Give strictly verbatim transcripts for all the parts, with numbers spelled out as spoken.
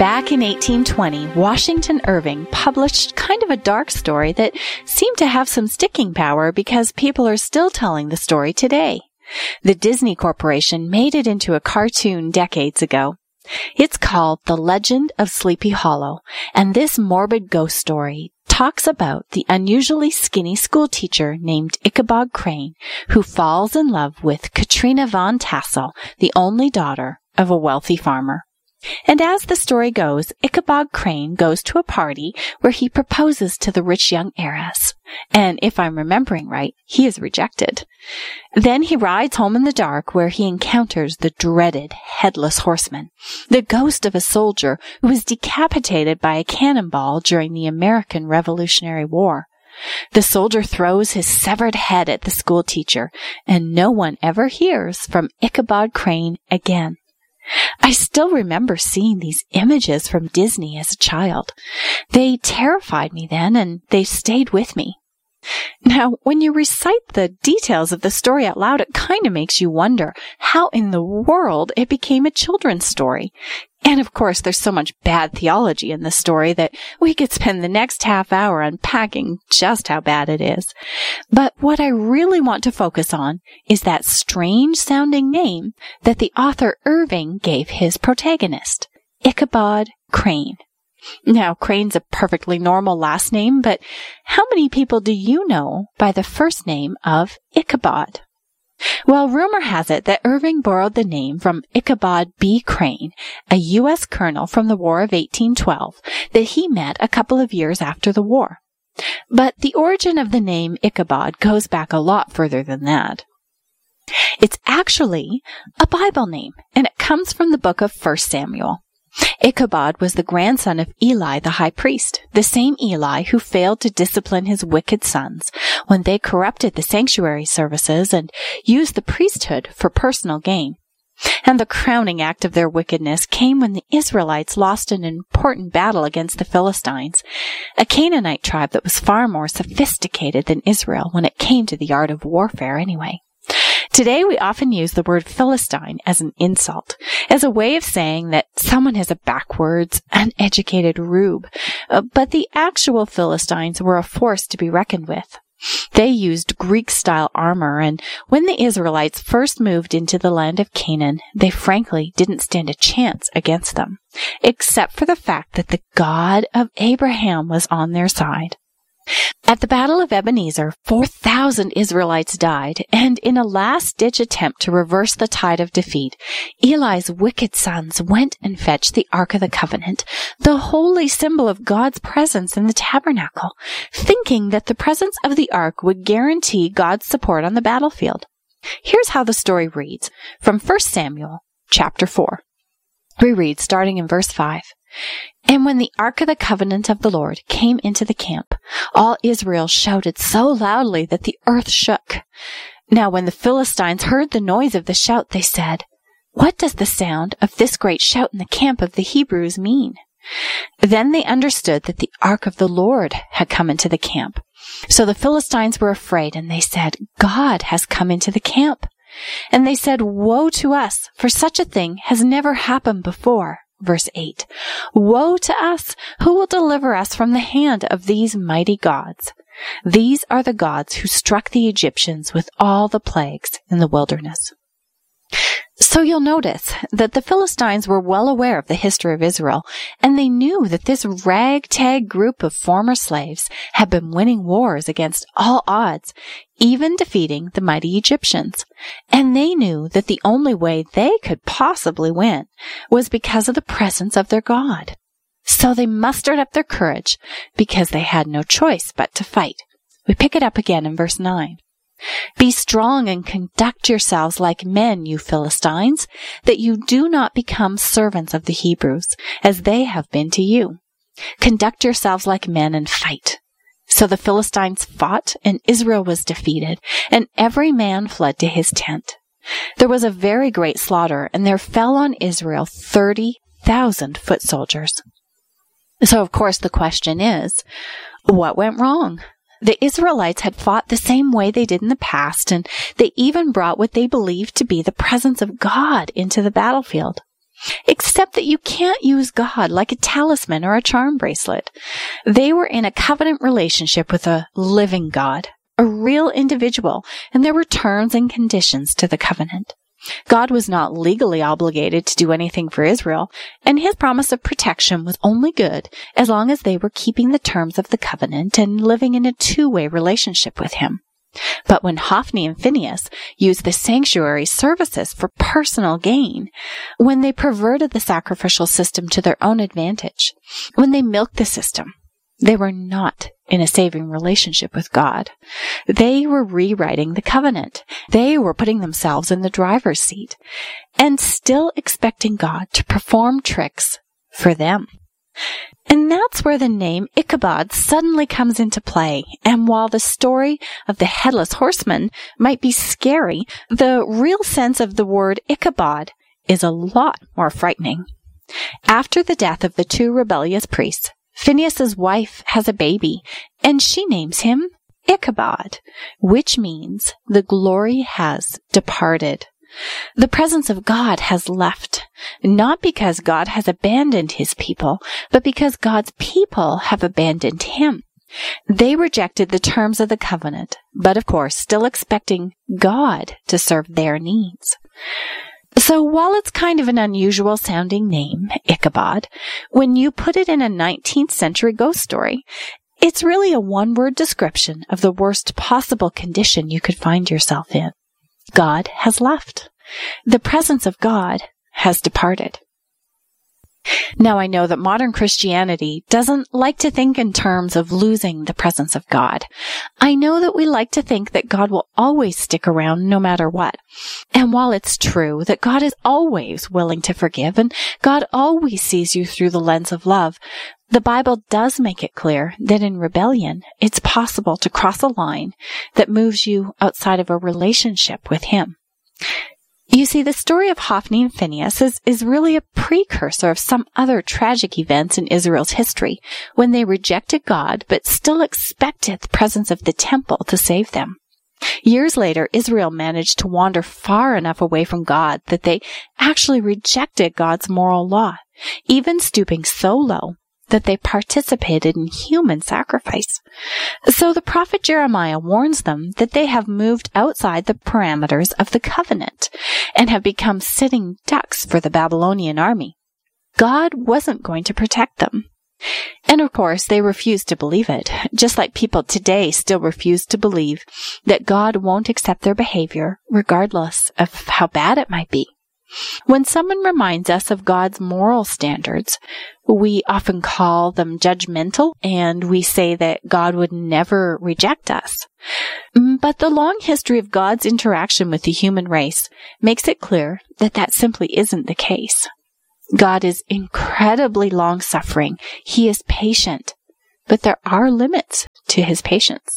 Back in eighteen twenty, Washington Irving published kind of a dark story that seemed to have some sticking power because people are still telling the story today. The Disney Corporation made it into a cartoon decades ago. It's called The Legend of Sleepy Hollow, and this morbid ghost story talks about the unusually skinny schoolteacher named Ichabod Crane, who falls in love with Katrina Von Tassel, the only daughter of a wealthy farmer. And as the story goes, Ichabod Crane goes to a party where he proposes to the rich young heiress. And if I'm remembering right, he is rejected. Then he rides home in the dark where he encounters the dreaded Headless Horseman, the ghost of a soldier who was decapitated by a cannonball during the American Revolutionary War. The soldier throws his severed head at the schoolteacher, and no one ever hears from Ichabod Crane again. I still remember seeing these images from Disney as a child. They terrified me then, and they stayed with me. Now, when you recite the details of the story out loud, it kind of makes you wonder how in the world it became a children's story. And of course, there's so much bad theology in the story that we could spend the next half hour unpacking just how bad it is. But what I really want to focus on is that strange-sounding name that the author Irving gave his protagonist, Ichabod Crane. Now, Crane's a perfectly normal last name, but how many people do you know by the first name of Ichabod? Well, rumor has it that Irving borrowed the name from Ichabod B. Crane, a U S colonel from the War of eighteen twelve that he met a couple of years after the war. But the origin of the name Ichabod goes back a lot further than that. It's actually a Bible name, and it comes from the book of First Samuel. Ichabod was the grandson of Eli the high priest, the same Eli who failed to discipline his wicked sons when they corrupted the sanctuary services and used the priesthood for personal gain. And the crowning act of their wickedness came when the Israelites lost an important battle against the Philistines, a Canaanite tribe that was far more sophisticated than Israel when it came to the art of warfare anyway. Today, we often use the word Philistine as an insult, as a way of saying that someone is a backwards, uneducated rube. Uh, but the actual Philistines were a force to be reckoned with. They used Greek-style armor, and when the Israelites first moved into the land of Canaan, they frankly didn't stand a chance against them, except for the fact that the God of Abraham was on their side. At the Battle of Ebenezer, four thousand Israelites died, and in a last-ditch attempt to reverse the tide of defeat, Eli's wicked sons went and fetched the Ark of the Covenant, the holy symbol of God's presence in the tabernacle, thinking that the presence of the Ark would guarantee God's support on the battlefield. Here's how the story reads from First Samuel, chapter four. We read, starting in verse five. And when the Ark of the Covenant of the Lord came into the camp, all Israel shouted so loudly that the earth shook. Now when the Philistines heard the noise of the shout, they said, "What does the sound of this great shout in the camp of the Hebrews mean?" Then they understood that the Ark of the Lord had come into the camp. So the Philistines were afraid, and they said, "God has come into the camp." And they said, "Woe to us, for such a thing has never happened before." Verse eight, "Woe to us! Who will deliver us from the hand of these mighty gods? These are the gods who struck the Egyptians with all the plagues in the wilderness." So you'll notice that the Philistines were well aware of the history of Israel, and they knew that this ragtag group of former slaves had been winning wars against all odds, even defeating the mighty Egyptians. And they knew that the only way they could possibly win was because of the presence of their God. So they mustered up their courage because they had no choice but to fight. We pick it up again in verse nine. "Be strong and conduct yourselves like men, you Philistines, that you do not become servants of the Hebrews, as they have been to you. Conduct yourselves like men and fight." So the Philistines fought, and Israel was defeated, and every man fled to his tent. There was a very great slaughter, and there fell on Israel thirty thousand foot soldiers. So, of course, the question is, what went wrong? The Israelites had fought the same way they did in the past, and they even brought what they believed to be the presence of God into the battlefield. Except that you can't use God like a talisman or a charm bracelet. They were in a covenant relationship with a living God, a real individual, and there were terms and conditions to the covenant. God was not legally obligated to do anything for Israel, and his promise of protection was only good as long as they were keeping the terms of the covenant and living in a two-way relationship with him. But when Hophni and Phinehas used the sanctuary services for personal gain, when they perverted the sacrificial system to their own advantage, when they milked the system, they were not in a saving relationship with God. They were rewriting the covenant. They were putting themselves in the driver's seat and still expecting God to perform tricks for them. And that's where the name Ichabod suddenly comes into play. And while the story of the headless horseman might be scary, the real sense of the word Ichabod is a lot more frightening. After the death of the two rebellious priests, Phinehas's wife has a baby, and she names him Ichabod, which means the glory has departed. The presence of God has left, not because God has abandoned his people, but because God's people have abandoned him. They rejected the terms of the covenant, but of course still expecting God to serve their needs. So while it's kind of an unusual sounding name, Ichabod, when you put it in a nineteenth century ghost story, it's really a one-word description of the worst possible condition you could find yourself in. God has left. The presence of God has departed. Now, I know that modern Christianity doesn't like to think in terms of losing the presence of God. I know that we like to think that God will always stick around no matter what. And while it's true that God is always willing to forgive and God always sees you through the lens of love, the Bible does make it clear that in rebellion, it's possible to cross a line that moves you outside of a relationship with Him. You see, the story of Hophni and Phinehas is, is really a precursor of some other tragic events in Israel's history when they rejected God but still expected the presence of the temple to save them. Years later, Israel managed to wander far enough away from God that they actually rejected God's moral law, even stooping so low that they participated in human sacrifice. So the prophet Jeremiah warns them that they have moved outside the parameters of the covenant and have become sitting ducks for the Babylonian army. God wasn't going to protect them. And of course, they refused to believe it, just like people today still refuse to believe that God won't accept their behavior, regardless of how bad it might be. When someone reminds us of God's moral standards, we often call them judgmental, and we say that God would never reject us. But the long history of God's interaction with the human race makes it clear that that simply isn't the case. God is incredibly long-suffering. He is patient, but there are limits to His patience.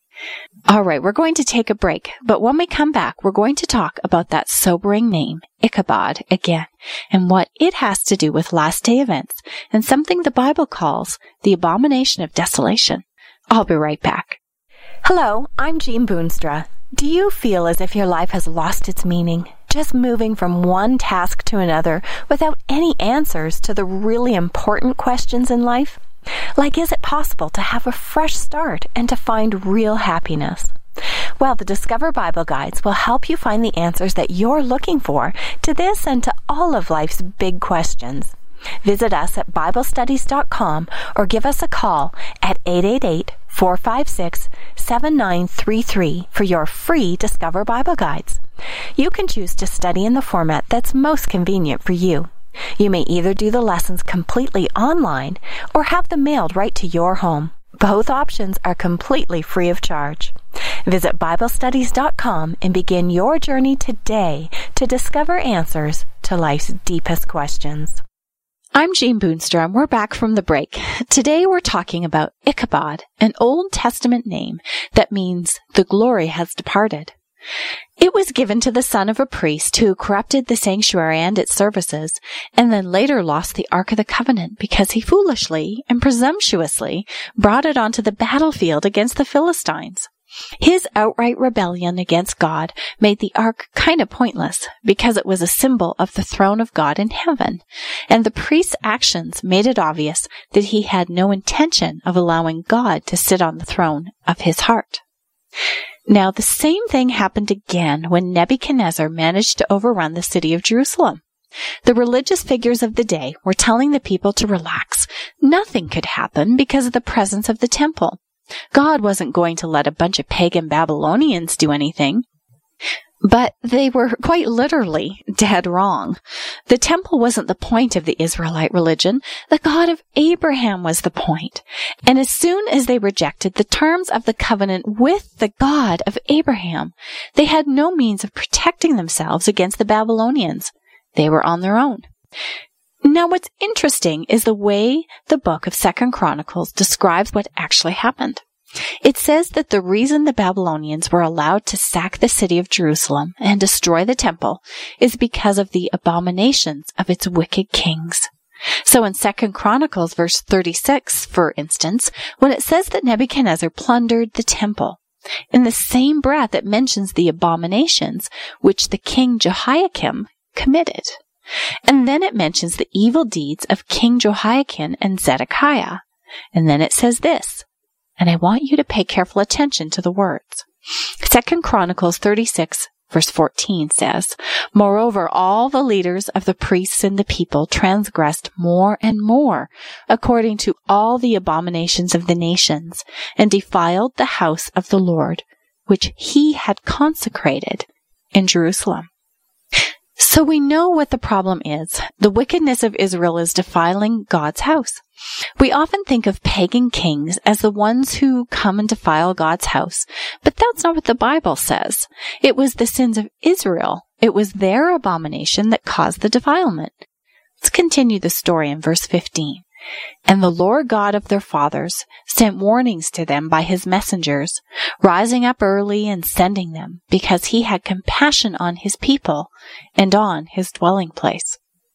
All right, we're going to take a break, but when we come back, we're going to talk about that sobering name, Ichabod, again, and what it has to do with last day events and something the Bible calls the abomination of desolation. I'll be right back. Hello, I'm Jean Boonstra. Do you feel as if your life has lost its meaning, just moving from one task to another without any answers to the really important questions in life? Like, is it possible to have a fresh start and to find real happiness? Well, the Discover Bible Guides will help you find the answers that you're looking for to this and to all of life's big questions. Visit us at Bible Studies dot com or give us a call at eight eight eight, four five six, seven nine three three for your free Discover Bible Guides. You can choose to study in the format that's most convenient for you. You may either do the lessons completely online or have them mailed right to your home. Both options are completely free of charge. Visit Bible Studies dot com and begin your journey today to discover answers to life's deepest questions. I'm Jean Boonstra, and we're back from the break. Today we're talking about Ichabod, an Old Testament name that means the glory has departed. It was given to the son of a priest who corrupted the sanctuary and its services, and then later lost the Ark of the Covenant because he foolishly and presumptuously brought it onto the battlefield against the Philistines. His outright rebellion against God made the ark kind of pointless because it was a symbol of the throne of God in heaven, and the priest's actions made it obvious that he had no intention of allowing God to sit on the throne of his heart. Now, the same thing happened again when Nebuchadnezzar managed to overrun the city of Jerusalem. The religious figures of the day were telling the people to relax. Nothing could happen because of the presence of the temple. God wasn't going to let a bunch of pagan Babylonians do anything. But they were quite literally dead wrong. The temple wasn't the point of the Israelite religion. The God of Abraham was the point. And as soon as they rejected the terms of the covenant with the God of Abraham, they had no means of protecting themselves against the Babylonians. They were on their own. Now, what's interesting is the way the book of Second Chronicles describes what actually happened. It says that the reason the Babylonians were allowed to sack the city of Jerusalem and destroy the temple is because of the abominations of its wicked kings. So in Second Chronicles verse thirty-six, for instance, when it says that Nebuchadnezzar plundered the temple, in the same breath it mentions the abominations which the king Jehoiakim committed. And then it mentions the evil deeds of King Jehoiakim and Zedekiah. And then it says this, and I want you to pay careful attention to the words. Second Chronicles thirty-six, verse fourteen says, "Moreover, all the leaders of the priests and the people transgressed more and more, according to all the abominations of the nations, and defiled the house of the Lord, which he had consecrated in Jerusalem." So we know what the problem is. The wickedness of Israel is defiling God's house. We often think of pagan kings as the ones who come and defile God's house, but that's not what the Bible says. It was the sins of Israel. It was their abomination that caused the defilement. Let's continue the story in verse fifteen. "And the Lord God of their fathers sent warnings to them by his messengers, rising up early and sending them, because he had compassion on his people and on his dwelling place."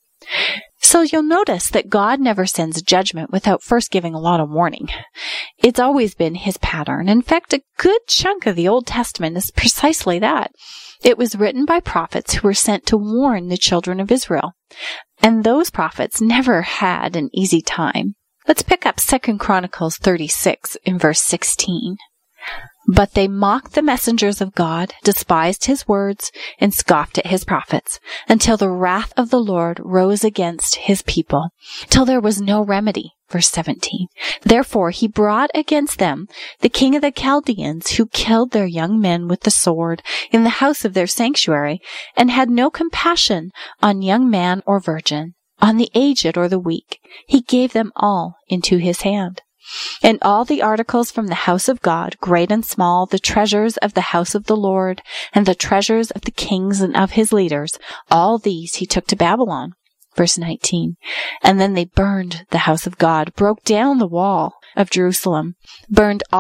So you'll notice that God never sends judgment without first giving a lot of warning. It's always been his pattern. In fact, a good chunk of the Old Testament is precisely that. It was written by prophets who were sent to warn the children of Israel. And those prophets never had an easy time. Let's pick up Second Chronicles thirty-six in verse sixteen. "But they mocked the messengers of God, despised his words, and scoffed at his prophets, until the wrath of the Lord rose against his people, till there was no remedy." Verse seventeen. "Therefore he brought against them the king of the Chaldeans, who killed their young men with the sword in the house of their sanctuary, and had no compassion on young man or virgin, on the aged or the weak. He gave them all into his hand. And all the articles from the house of God, great and small, the treasures of the house of the Lord, and the treasures of the kings and of his leaders, all these he took to Babylon." Verse nineteen. "And then they burned the house of God, broke down the wall of Jerusalem, burned all